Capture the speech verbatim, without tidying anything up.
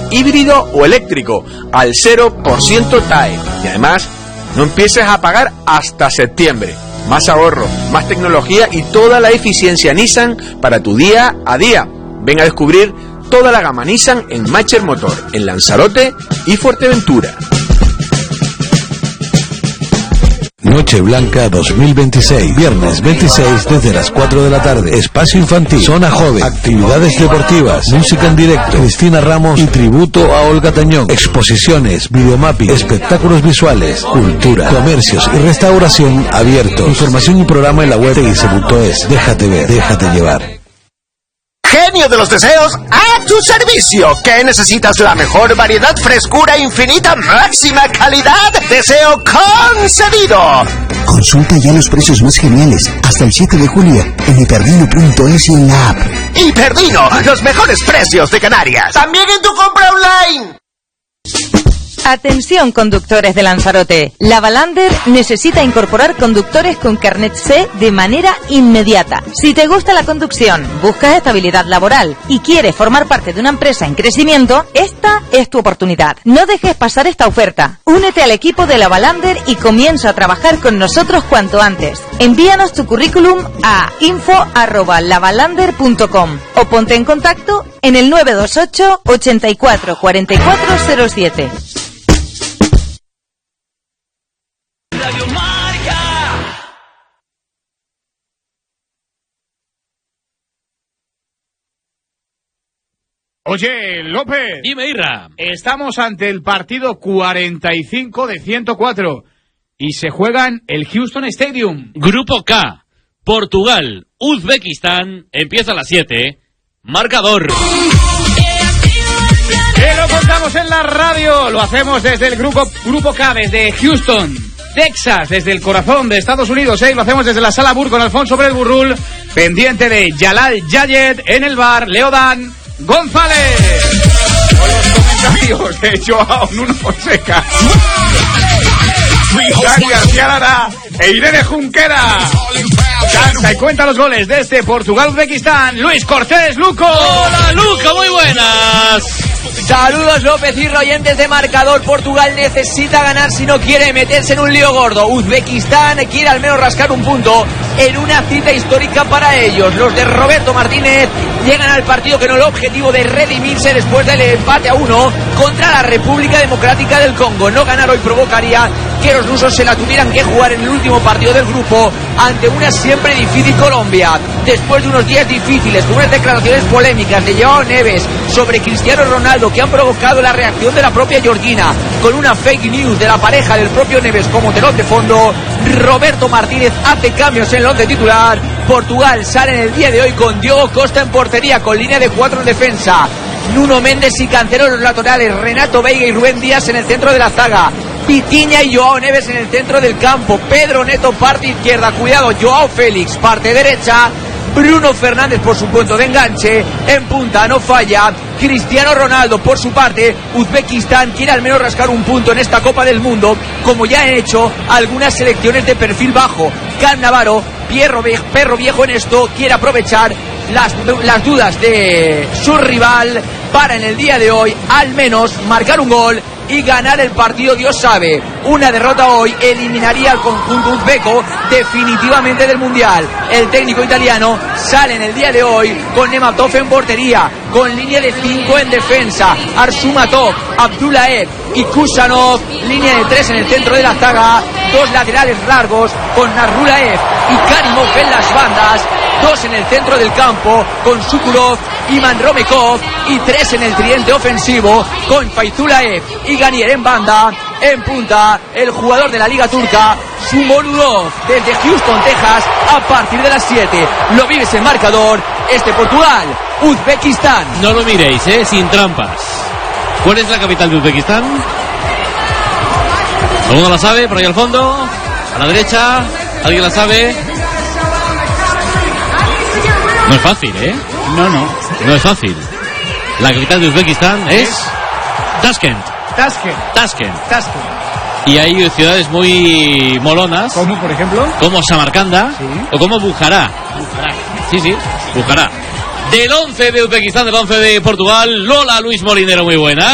híbrido o eléctrico, al cero por ciento T A E. Y además, no empieces a pagar hasta septiembre. Más ahorro, más tecnología y toda la eficiencia Nissan para tu día a día. Ven a descubrir toda la gama Nissan en Macher Motor, en Lanzarote y Fuerteventura. Noche Blanca dos mil veintiséis, viernes veintiséis desde las cuatro de la tarde. Espacio infantil, zona joven, actividades deportivas, música en directo, Cristina Ramos y tributo a Olga Tañón, exposiciones, videomapping, espectáculos visuales, cultura, comercios y restauración abiertos. Información y programa en la web de ice punto es. Déjate ver, déjate llevar. Genio de los deseos, a tu servicio. ¿Qué necesitas? La mejor variedad, frescura infinita, máxima calidad. Deseo concedido. Consulta ya los precios más geniales hasta el siete de julio en hiperdino punto es y en la app. Hiperdino, los mejores precios de Canarias. También en tu compra online. Atención, conductores de Lanzarote. Lavalander necesita incorporar conductores con carnet C de manera inmediata. Si te gusta la conducción, buscas estabilidad laboral y quieres formar parte de una empresa en crecimiento, esta es tu oportunidad. No dejes pasar esta oferta. Únete al equipo de Lavalander y comienza a trabajar con nosotros cuanto antes. Envíanos tu currículum a info arroba lavalander punto com o ponte en contacto en el nueve dos ocho, ochenta y cuatro, cuarenta y cuatro cero siete. Oye, López. Dime, Irra. Estamos ante el partido cuarenta y cinco de ciento cuatro y se juega en el Houston Stadium. Grupo K. Portugal, Uzbekistán. Empieza a las siete. Marcador. Que lo contamos en la radio. Lo hacemos desde el grupo, grupo K, desde Houston, Texas, desde el corazón de Estados Unidos, ¿eh? Lo hacemos desde la Sala Bur con Alfonso Pérez Burrul, pendiente de Yalal Yayet en el bar, Leodan González. Con los comentarios de Joao Nuno Fonseca, Dani García Lara e Irene Junquera. Canta y cuenta los goles de este Portugal-Uzbekistán, Luis Cortés Luco. Hola, Luco, muy buenas. Saludos, López y oyentes de Marcador. Portugal necesita ganar si no quiere meterse en un lío gordo. Uzbekistán quiere al menos rascar un punto en una cita histórica para ellos. Los de Roberto Martínez llegan al partido con el objetivo de redimirse después del empate a uno contra la República Democrática del Congo. No ganar hoy provocaría que los lusos se la tuvieran que jugar en el último partido del grupo ante una siempre difícil Colombia. Después de unos días difíciles, con unas declaraciones polémicas de Joao Neves sobre Cristiano Ronaldo que han provocado la reacción de la propia Georgina, con una fake news de la pareja del propio Neves como telón de fondo, Roberto Martínez hace cambios en el once titular. Portugal sale en el día de hoy con Diogo Costa en portería, con línea de cuatro en defensa, Nuno Méndez y Cantero en los laterales, Renato Veiga y Rubén Díaz en el centro de la zaga, Vitinha y Joao Neves en el centro del campo, Pedro Neto parte izquierda, cuidado, Joao Félix parte derecha, Bruno Fernández por su punto de enganche, en punta no falla, Cristiano Ronaldo por su parte. Uzbekistán quiere al menos rascar un punto en esta Copa del Mundo, como ya han hecho algunas selecciones de perfil bajo. Cannavaro, Pierro, perro viejo en esto, quiere aprovechar las, las dudas de su rival para en el día de hoy al menos marcar un gol y ganar el partido. Dios sabe, una derrota hoy eliminaría al conjunto uzbeco definitivamente del Mundial. El técnico italiano sale en el día de hoy con Nematov en portería, con línea de cinco en defensa, Arsumatov, Abdullaev y Kusanov, línea de tres en el centro de la zaga, dos laterales largos con Narulaev y Karimov en las bandas, dos en el centro del campo con Sukurov y Manromekov y tres en el tridente ofensivo con Fayzulaev y Ganier en banda. En punta, el jugador de la Liga Turca, Sumonurov, desde Houston, Texas, a partir de las siete. Lo vives en Marcador, este Portugal, Uzbekistán. No lo miréis, eh, sin trampas. ¿Cuál es la capital de Uzbekistán? ¿Alguno la sabe? Por ahí al fondo, a la derecha, ¿alguien la sabe? No es fácil, ¿eh? No, no. No es fácil. La capital de Uzbekistán es Tashkent. Tashkent. Tashkent. Tashkent. Y hay ciudades muy molonas. ¿Cómo, por ejemplo? Como Samarcanda. Sí. O como Bujará. Bujará. Sí, sí, Bujará. Del once de Uzbekistán, del once de Portugal, Lola Luis Molinero, muy buena.